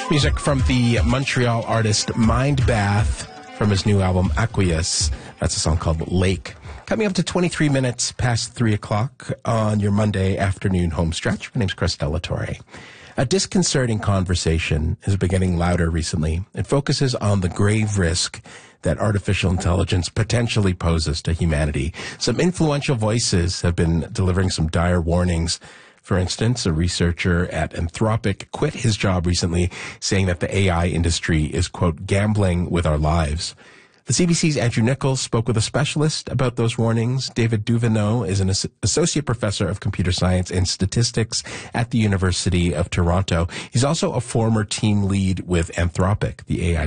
Music from the Montreal artist Mindbath from his new album Aqueous. That's a song called Lake. Coming up to 23 minutes past 3 o'clock on your Monday afternoon home stretch. My name's Chris Delatorre. A disconcerting conversation is getting louder recently. It focuses on the grave risk that artificial intelligence potentially poses to humanity. Some influential voices have been delivering some dire warnings. For instance, a researcher at Anthropic quit his job recently, saying that the AI industry is, quote, gambling with our lives. The CBC's Andrew Nichols spoke with a specialist about those warnings. David Duvineau is an associate professor of computer science and statistics at the University of Toronto. He's also a former team lead with Anthropic, the AI